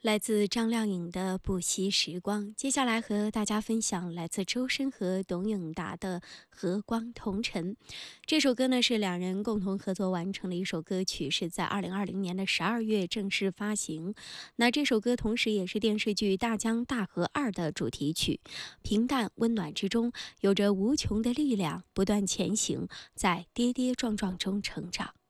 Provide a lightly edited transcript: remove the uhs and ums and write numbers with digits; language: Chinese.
来自张靓颖的《不息时光》，接下来和大家分享来自周深和董永达的《和光同尘》。这首歌呢是两人共同合作完成的一首歌曲，是在2020年的12月正式发行。那这首歌同时也是电视剧《大江大河2》的主题曲，平淡温暖之中有着无穷的力量，不断前行，在跌跌撞撞中成长。